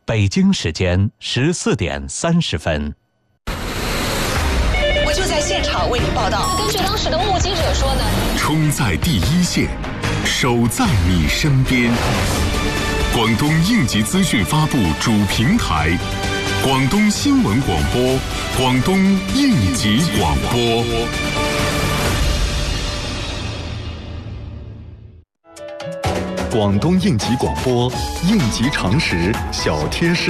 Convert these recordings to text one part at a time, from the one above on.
北京时间14点30分。 我就在现场为您报道。 根据当时的目击者说呢， 冲在第一线，守在你身边。广东应急资讯发布主平台，广东新闻广播，广东应急广播。 广东应急广播，应急常识小贴士。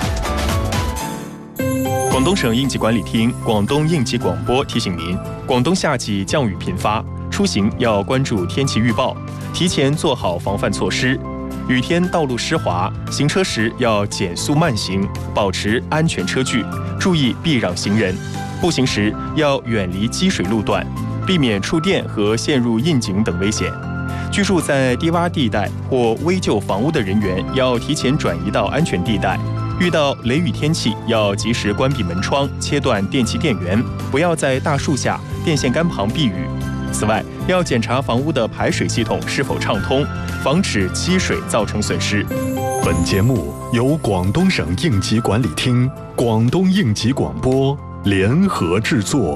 广东省应急管理厅、广东应急广播提醒您：广东夏季降雨频发，出行要关注天气预报，提前做好防范措施。雨天道路湿滑，行车时要减速慢行，保持安全车距，注意避让行人。步行时要远离积水路段，避免触电和陷入窨井等危险。居住在低洼地带或危旧房屋的人员要提前转移到安全地带。遇到雷雨天气，要及时关闭门窗，切断电器电源，不要在大树下、电线杆旁避雨。此外，要检查房屋的排水系统是否畅通，防止积水造成损失。 本节目由广东省应急管理厅、广东应急广播联合制作。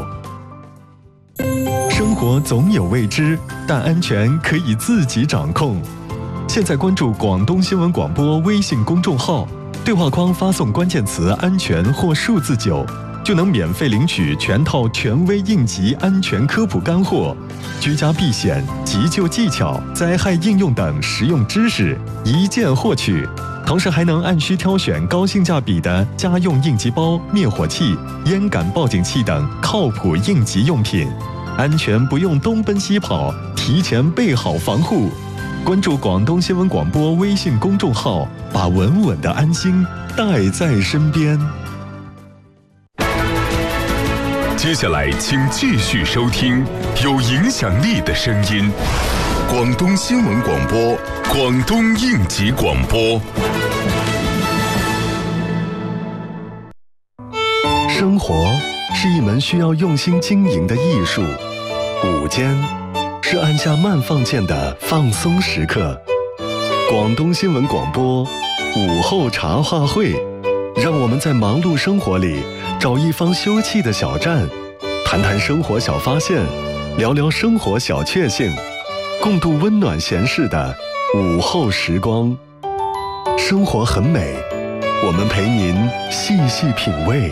生活总有未知，但安全可以自己掌控。现在关注广东新闻广播微信公众号，对话框发送关键词“安全”或数字9，就能免费领取全套权威应急安全科普干货、居家避险、急救技巧、灾害应用等实用知识，一键获取。同时还能按需挑选高性价比的家用应急包、灭火器、烟感报警器等靠谱应急用品。安全不用东奔西跑，提前备好防护。关注广东新闻广播微信公众号，把稳稳的安心带在身边。 接下来请继续收听有影响力的声音，广东新闻广播，广东应急广播。 生活是一门需要用心经营的艺术，午间是按下慢放键的放松时刻。广东新闻广播午后茶话会，让我们在忙碌生活里找一方休憩的小站，谈谈生活小发现，聊聊生活小确幸，共度温暖闲适的午后时光。生活很美，我们陪您细细品味。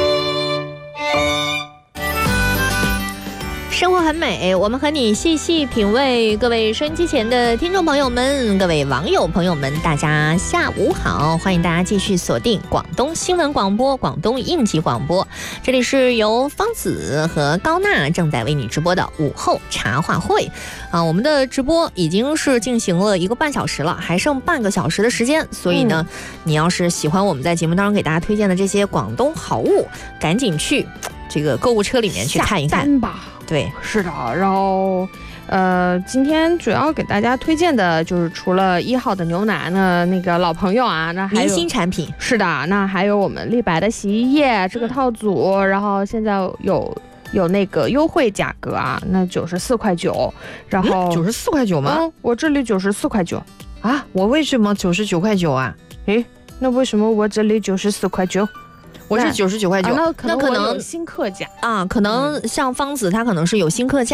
生活很美，我们和你细细品味。各位收音机前的听众朋友们，各位网友朋友们，大家下午好！欢迎大家继续锁定广东新闻广播、广东应急广播。这里是由方子和高娜正在为你直播的午后茶话会啊。我们的直播已经是进行了1个半小时了，还剩半个小时的时间，所以呢，你要是喜欢我们在节目当中给大家推荐的这些广东好物，赶紧去这个购物车里面去看一看。 下单吧。 对， 是的。然后今天主要给大家推荐的就是除了1号的牛奶呢，那个老朋友啊，那还有明星产品。是的，那还有我们立白的洗衣液这个套组，然后现在有那个优惠价格啊，那94块9，然后 94块9吗？ 我这里94块9 啊，我为什么99块9啊？ 诶，那为什么我这里94块9？ 我是99块9， 那可能有新客价啊，可能像方子他可能是有新客价。